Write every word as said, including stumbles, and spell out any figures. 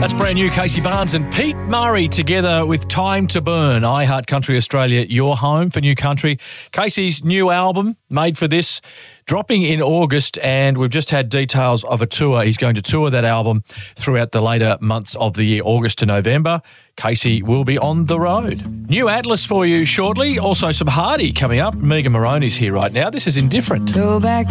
That's brand new Casey Barnes and Pete Murray together with Time to Burn. I Heart Country Australia, your home for new country. Casey's new album, Made for This, dropping in August, and we've just had details of a tour. He's going to tour that album throughout the later months of the year, August to November. Casey will be on the road. New Atlas for you shortly. Also some Hardy coming up. Megan Moroney's here right now. This is Indifferent. Go back